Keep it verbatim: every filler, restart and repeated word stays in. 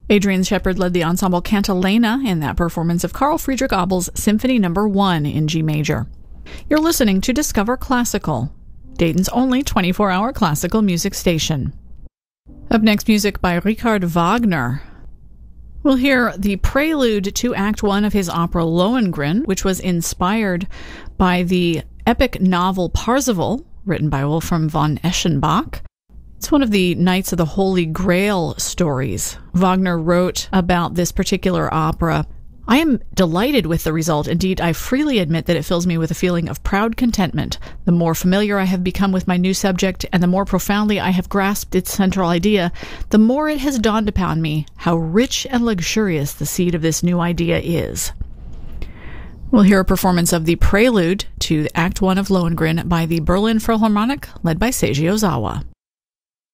Adrian Shepard led the ensemble Cantilena in that performance of Carl Friedrich Abel's Symphony Number one in G major. You're listening to Discover Classical, Dayton's only twenty-four hour classical music station. Up next, music by Richard Wagner. We'll hear the prelude to Act One of his opera Lohengrin, which was inspired by the epic novel Parzival, written by Wolfram von Eschenbach. It's one of the Knights of the Holy Grail stories. Wagner wrote about this particular opera, "I am delighted with the result. Indeed, I freely admit that it fills me with a feeling of proud contentment. The more familiar I have become with my new subject, and the more profoundly I have grasped its central idea, the more it has dawned upon me how rich and luxurious the seed of this new idea is." We'll hear a performance of the prelude to Act One of Lohengrin by the Berlin Philharmonic, led by Seiji Ozawa.